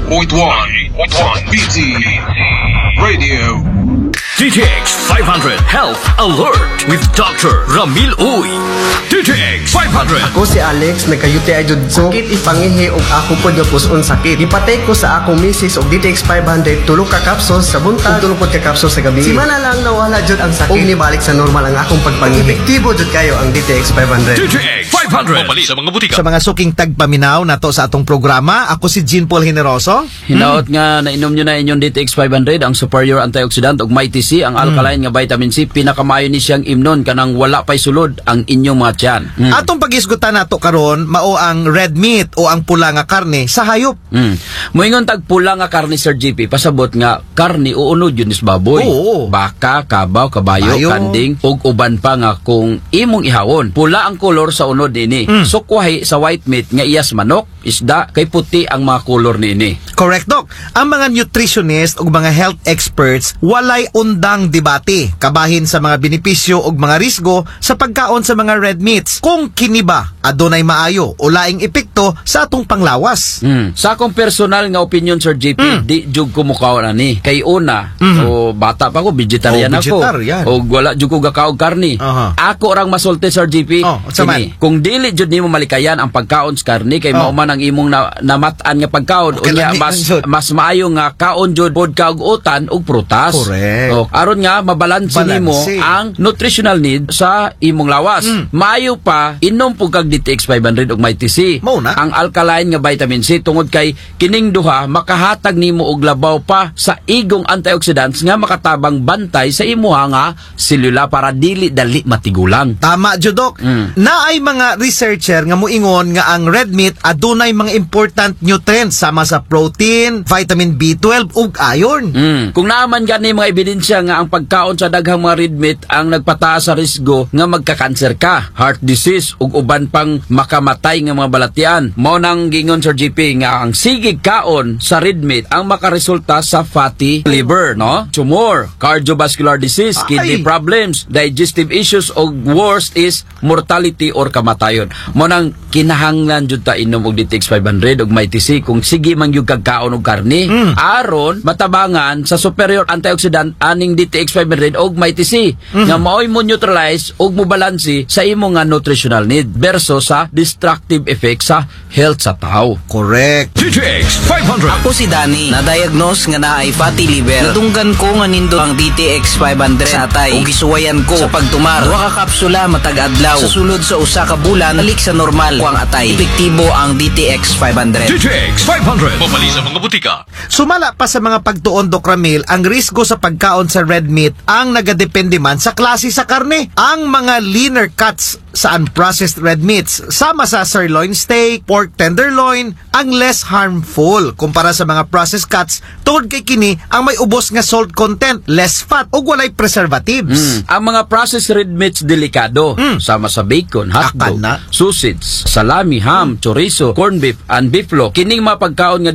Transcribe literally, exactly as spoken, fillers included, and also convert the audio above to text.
point one B T Radio. D T X five hundred Health Alert with Doctor Ramil Uy. D T X five hundred. Ako si Alex, nagka-U T I jud ko. Sakit ipangihi og ako pod nga puson sakit. Ipatay ko sa akong misis og D T X five hundred tulo ka capsules sa buntag, tulo pod ka capsules sa gabi. Simana lang nawala jud ang sakit. Og nibalik sa normal ang akong pagpangihi. Epektibo jud kayo ang D T X five hundred. D T X five hundred. Mabali sa mga butika. Sa mga suking tagpaminaw nato sa atong programa, ako si Jean Paul Generoso. Hinaot nga nainom nyo na inyong D T X five hundred, ang superior antioxidant og Mighty C, ang alkaline nga vitamin C, pinakamayo ni siyang imnon kanang wala pay sulod ang inyong mga tiyan. Mm. Atong pag-isgutan nato karon mao ang red meat o ang pula nga karne sa hayop. Mm. Moingon tag pula nga karne, Sir G P, pasabot nga karne uunod yun is baboy. Oo. Baka, kabaw, kabayo, Bayo. kanding ug uban pa nga kung imong ihawon. Pula ang kolor sa unod nini. Mm. Sukwahi sa white meat nga iyas manok, isda, kay puti ang mga kolor nini. Correct, Doc. Ang mga nutritionist ug mga health experts walay undang debate kabahin sa mga benepisyo ug mga risgo sa pagkaon sa mga red meats. Kung kini ba adunay maayo o laing epekto sa atong panglawas. Mm. Sa akong personal nga opinion, Sir J P, Mm. di jud ko mukaon ani. Kay una, Mm. o bata pa ko, vegetarian Oh, ako. vegetarian. O wala jud ko gakaog karni. Aha. Ako rang masulti, Sir J P. Oh, sa man? Kini, kung dili jud nimo malikayan ang pagkaon sa karni, kay Oh. mao man ang imong na, namatan nga pagkaon, Okay, unya lami- mas ansod. mas maayo nga kaon jud pod ka og utan ug prutas. Correct. O, aron nga mabalanse nimo Balanse. ang nutritional need sa imong lawas. Mm. Maayo pa inom pug kag D T X five hundred ug Mighty C. Mao na. Ang alkaline nga vitamin C tungod kay kining duha makahatag nimo og labaw pa sa igong antioxidants nga makatabang bantay sa imuha nga selula para dili dali matigulang. Tama, Judok. Mm. Naay mga researcher nga muingon nga ang red meat adunay mga important nutrients sama sa protein, vitamin B twelve ug iron. Mm. Kung naaman gani mga ebidensya nga ang pagkaon sa daghang mga red meat ang nagpataas sa risgo nga magka-cancer ka, heart disease ug uban pang makamatay nga mga balatian. Mao nang gingon, Sir G P, nga ang sigig kaon sa red meat ang makaresulta sa fatty liver, no? Tumor, cardiovascular disease, Ay. kidney problems, digestive issues ug worst is mortality or kamatayon. Mao nang kinahanglan jud ta inom og D T X five hundred ug Mighty C kung sige man gyud kag kaon og karne. Mm. Aron matabangan sa superior antioxidant aning D T X five hundred ug Mighty C Mm. nga maoy mo neutralize ug mo balanse sa imo nga nutritional need versus sa destructive effect sa health sa tao. Correct. D T X five hundred. Ako si Danny, na-diagnose nga naay fatty liver. Natunggan ko nga nindo ang D T X five hundred sa atay. Ug gisuwayan ko sa pagtumar. Duha ka kapsula matag adlaw. Sa sulod sa usa ka bulan, balik sa normal ko ang atay. Epektibo ang D T X five hundred. D T X five hundred. Mabali sa mga butika. Sumala pa sa mga pagtuon, Doc Ramil, ang risgo sa pagkaon sa red meat ang nagadepende man sa klase sa karne. Ang mga leaner cuts sa unprocessed red meats, sama sa sirloin steak, pork tenderloin, ang less harmful kumpara sa mga processed cuts tungod kay kini ang may ubos nga salt content, less fat ug walay preservatives. Mm. Ang mga processed red meats delikado, Mm. sama sa bacon, hotdog, Akala. sausage, salami, ham, chorizo, corned beef, and beef loaf. Kining mga pagkaon nga